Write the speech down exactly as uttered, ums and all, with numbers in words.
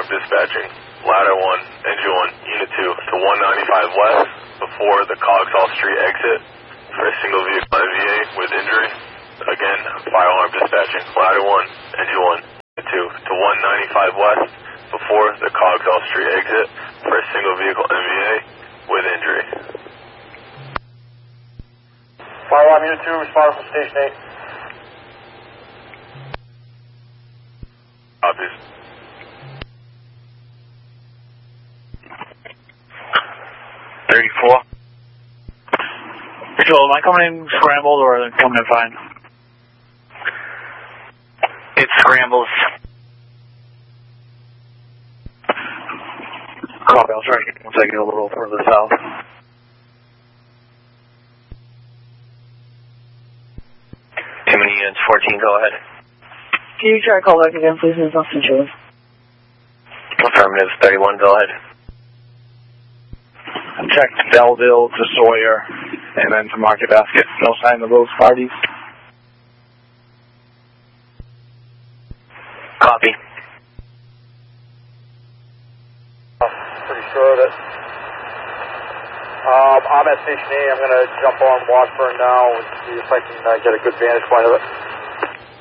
dispatching. Ladder one, engine one, unit two to one ninety-five west before the Coggeshall Street exit for a single vehicle M V A with injury. Again, fire alarm dispatching. Ladder one, engine one, unit two to one ninety-five west before the Coggeshall Street exit for a single vehicle M V A with injury. Fire alarm unit two, respond from station eight. Copies. thirty-four. Joel, am I coming in scrambled or are they coming in fine? It scrambles. Copy, I'll try to once I get a little further south. Too many units, fourteen, go ahead. Can you try to call back again, please? It's Austin Children. Affirmative, thirty-one, go ahead. Check Belleville to Sawyer, and then to Market Basket. No sign of those parties. Copy. I'm pretty sure that um, I'm at station eight. I'm going to jump on Washburn now and see if I can uh, get a good vantage point of it.